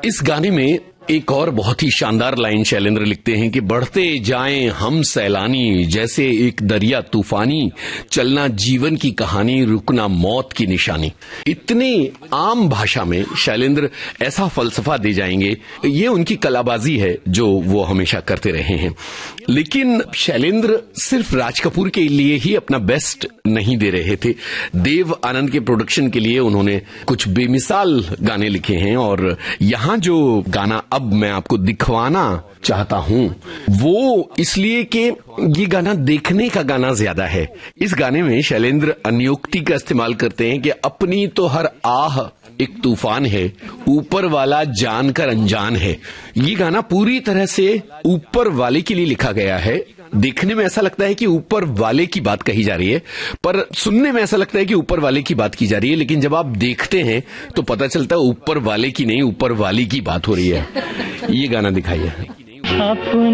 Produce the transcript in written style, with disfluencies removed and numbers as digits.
इस गाने में एक और बहुत ही शानदार लाइन शैलेंद्र लिखते हैं कि बढ़ते जाएं हम सैलानी, जैसे एक दरिया तूफानी, चलना जीवन की कहानी, रुकना मौत की निशानी। इतने आम भाषा में शैलेंद्र ऐसा फलसफा दे जाएंगे, ये उनकी कलाबाजी है जो वो हमेशा करते रहे हैं। लेकिन शैलेंद्र सिर्फ राज कपूर के लिए ही अपना बेस्ट नहीं दे रहे थे। देव आनंद के प्रोडक्शन के लिए उन्होंने कुछ बेमिसाल गाने लिखे हैं, और यहां जो गाना अब मैं आपको दिखवाना चाहता हूं वो इसलिए कि ये गाना देखने का गाना ज्यादा है। इस गाने में शैलेंद्र अन्योक्ति का इस्तेमाल करते हैं कि अपनी तो हर आह एक तूफान है, ऊपर वाला जानकर अनजान है। ये गाना पूरी तरह से ऊपर वाले के लिए लिखा गया है। देखने में ऐसा लगता है कि ऊपर वाले की बात कही जा रही है, पर सुनने में ऐसा लगता है कि ऊपर वाले की बात की जा रही है, लेकिन जब आप देखते हैं तो पता चलता है ऊपर वाले की नहीं, ऊपर वाली की बात हो रही है। ये गाना दिखाइए।